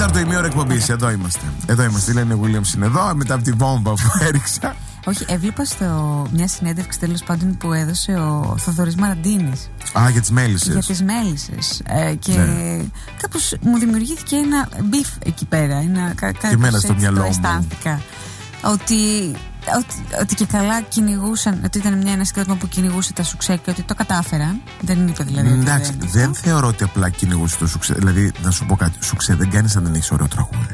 Τέταρτο ημίωρο εκπομπής. Εδώ είμαστε. Η Λένε Williams είναι εδώ, μετά από τη βόμβα που έριξα. Όχι, έβλεπα μια συνέντευξη τέλος πάντων που έδωσε ο Θοδωρής Μαραντίνης. Για τις μέλισσες. Για τις μέλισσες. Και κάπως μου δημιουργήθηκε ένα μπιφ εκεί πέρα. Και εμένα στο μυαλό μου. Αισθάνθηκα ότι και καλά κυνηγούσαν, ότι ήταν ένα συγκρότημα που κυνηγούσε τα σουξέ και ότι το κατάφεραν. Δεν είπε δηλαδή. Εντάξει, δεν θεωρώ ότι απλά κυνηγούσε το σουξέ. Δηλαδή, να σου πω κάτι, σουξέ δεν κάνει αν δεν έχει ωραίο τραγούδι.